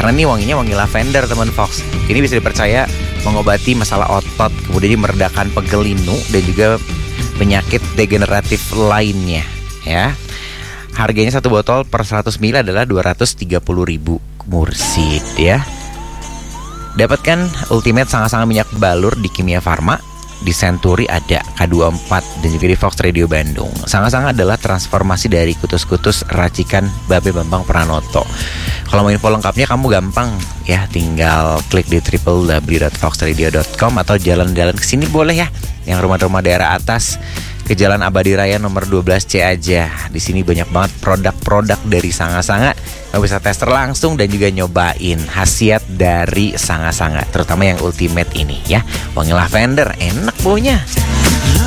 Karena ini wanginya wangi lavender teman Fox. Ini bisa dipercaya mengobati masalah otot, kemudian meredakan pegel linu dan juga penyakit degeneratif lainnya ya. Harganya satu botol per 100 ml adalah 230.000 mursid ya. Dapatkan Ultimate Sanga-Sanga minyak balur di Kimia Farma, di Century ada, K24 dan juga di Fox Radio Bandung. Sanga-Sanga adalah transformasi dari kutus-kutus racikan Babe Bambang Pranoto. Kalau mau info lengkapnya kamu gampang ya, tinggal klik di www.foxradio.com atau jalan-jalan ke sini boleh ya, yang rumah-rumah daerah atas ke Jalan Abadi Raya nomor 12C aja. Di sini banyak banget produk-produk dari Sanga-Sanga. Kamu bisa tester langsung dan juga nyobain khasiat dari Sanga-Sanga, terutama yang Ultimate ini ya. Wangi lavender, enak baunya.